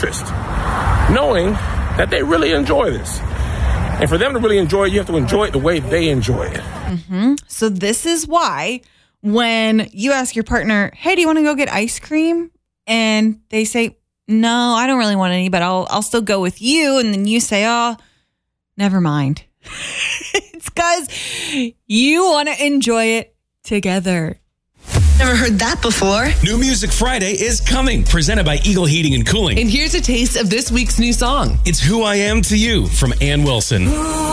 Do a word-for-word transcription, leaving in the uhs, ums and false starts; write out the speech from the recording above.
interest, knowing that they really enjoy this. And for them to really enjoy it, you have to enjoy it the way they enjoy it. Mm-hmm. So this is why when you ask your partner, hey, do you want to go get ice cream? And they say, no, I don't really want any, but I'll I'll still go with you. And then you say, oh, never mind. It's because you want to enjoy it together. Never heard that before. New Music Friday is coming, presented by Eagle Heating and Cooling. And here's a taste of this week's new song. It's Who I Am to You from Ann Wilson.